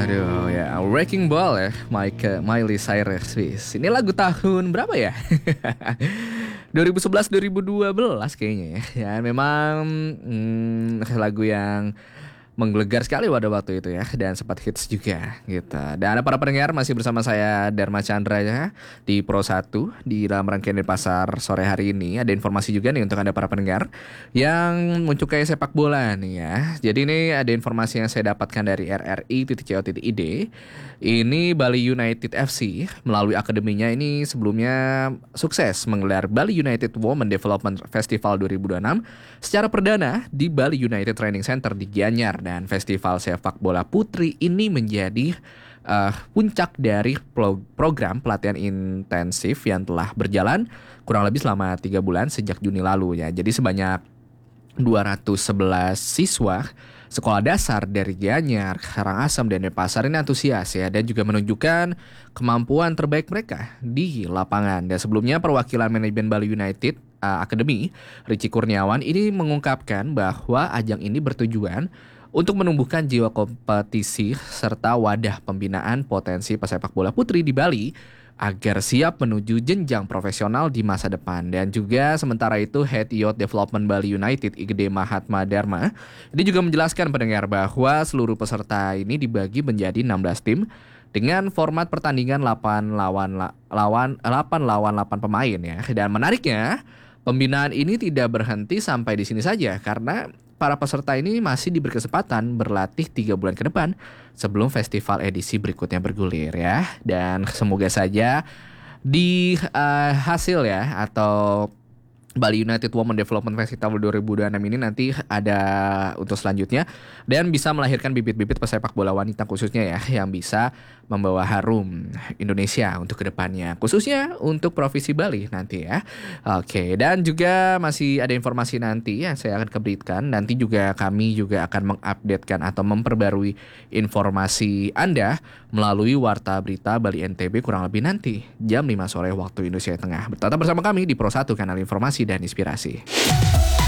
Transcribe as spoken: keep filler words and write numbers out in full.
Aduh ya, Wrecking Ball ya, Mike, Miley Cyrus. Wis, ini lagu tahun berapa ya? dua ribu sebelas dua ribu dua belas kayaknya ya. Ya memang hmm, lagu yang menggelegar sekali pada waktu itu ya, dan sempat hits juga gitu. Dan ada para pendengar, masih bersama saya Dharma Chandra ya di Pro satu di dalam rangkaian Denpasar sore hari ini. Ada informasi juga nih untuk Anda para pendengar yang mencukai sepak bola nih ya. Jadi ini ada informasi yang saya dapatkan dari r r i titik co titik i d. Ini Bali United F C melalui akademinya ini sebelumnya sukses menggelar Bali United Women Development Festival dua ribu dua puluh enam secara perdana di Bali United Training Center di Gianyar. Dan festival sepak bola putri ini menjadi uh, puncak dari pro- program pelatihan intensif yang telah berjalan kurang lebih selama tiga bulan sejak Juni lalu ya. Jadi sebanyak dua ratus sebelas siswa sekolah dasar dari Gianyar, Karangasem, dan Denpasar ini antusias ya, dan juga menunjukkan kemampuan terbaik mereka di lapangan. Dan sebelumnya perwakilan manajemen Bali United uh, Academy, Richie Kurniawan, ini mengungkapkan bahwa ajang ini bertujuan untuk menumbuhkan jiwa kompetisi serta wadah pembinaan potensi pesepak bola putri di Bali agar siap menuju jenjang profesional di masa depan. Dan juga sementara itu Head Youth Development Bali United Igede Mahatma Dharma ini juga menjelaskan pendengar bahwa seluruh peserta ini dibagi menjadi enam belas tim dengan format pertandingan delapan lawan lawan delapan lawan delapan pemain ya. Dan menariknya, pembinaan ini tidak berhenti sampai di sini saja karena para peserta ini masih diberi kesempatan berlatih tiga bulan ke depan sebelum festival edisi berikutnya bergulir ya. Dan semoga saja di uh, hasil ya atau Bali United Women Development Festival dua ribu dua puluh enam ini nanti ada untuk selanjutnya dan bisa melahirkan bibit-bibit pesepak bola wanita khususnya ya yang bisa membawa harum Indonesia untuk kedepannya, khususnya untuk Provinsi Bali nanti ya. Oke, dan juga masih ada informasi nanti yang saya akan keberikan. Nanti juga kami juga akan mengupdatekan atau memperbarui informasi Anda melalui Warta Berita Bali N T B kurang lebih nanti jam lima sore waktu Indonesia Tengah. Tetap bersama kami di Pro satu, kanal informasi dan inspirasi.